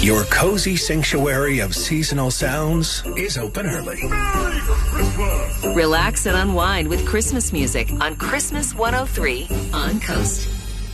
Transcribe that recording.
Your cozy sanctuary of seasonal sounds is open early. Relax and unwind with Christmas music on Christmas 103 on Coast.